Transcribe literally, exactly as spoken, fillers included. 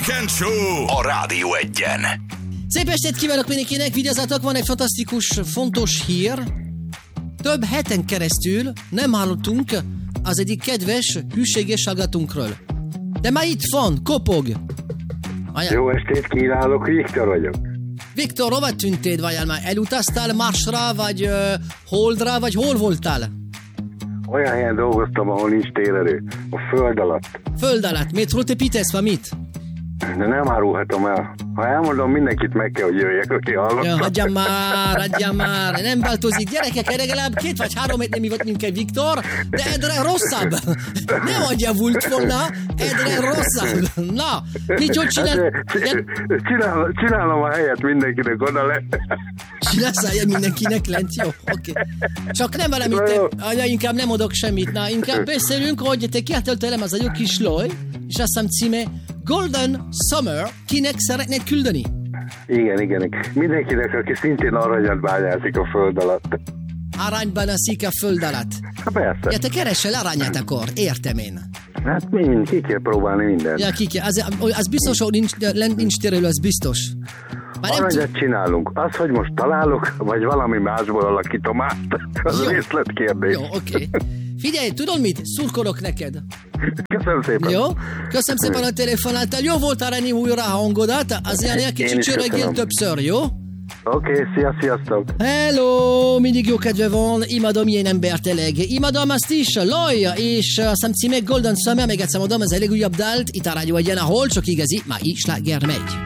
Weekend Show a Rádió Egyen. Szép estét kívánok mindenkinek, vigyázzatok, van egy fantasztikus, fontos hír. Több heten keresztül nem hallottunk az egyik kedves, hűséges hallgatónkról. De már itt van, kopog. Vajjál. Jó estét kívánok, Viktor vagyok. Viktor, hova tűntél, vajjál már? Elutaztál Marsra, vagy uh, Holdra, vagy hol voltál? Olyan helyen dolgoztam, ahol nincs térerő. A föld alatt. Föld alatt. Miért építesz, vagy mit? De nem árulhatom el. Ha elmondom, mindenkit meg kell, hogy jöjjek, aki hallotta. Ja, hagyjam már, hagyjam már. Nem változik. Gyerekek, legalább két vagy három hétnél mi volt minket, Viktor, de egyre rosszabb. Nem adjavult volna, egyre rosszabb. Na, mit hogy csinál? Csinál, csinálom a helyet mindenkinek oda le. Csinálsz a helyet mindenkinek lent? Jó, oké. Okay. Csak nem velem itt, anya, inkább nem adok semmit. Na, inkább beszélünk, hogy te kiáltál tőlem az a jó kis loj, és azt hiszem címe Golden Summer, kinek szeretnéd küldeni? Igen, igen. Mindenkinek, aki szintén aranyat bányászik a föld alatt. Aranyban aszik a föld alatt. Ha persze. Ja, te keresel aranyat akkor, értem én. Hát mind, ki kell próbálni mindent. Ja, ki kell. Az, az biztos, hogy nincs, nincs térelő, az biztos. Aranyat t- csinálunk. Az, hogy most találok, vagy valami másból alakítom át, az jó. Részletkérdés. Jó, oké. Okay. Figyelj, tudod mit? Szurkolok neked. Köszönöm szépen. Jó? Köszönöm szépen a telefonáltál. Jó volt arányi újra a hangodat. Azért egy kicsit csörögjél többször, jó? Oké, okay, szia, sziasztok. Hello, mindig jó kedve van. Imádom ilyen embert tényleg. Imádom azt is, Loj, és a szám címe Golden Summer, még egyszer mondom, ez a legújabb dalt. Itt a Rádió Egyen, ahol csak igazi, már így sláger megy.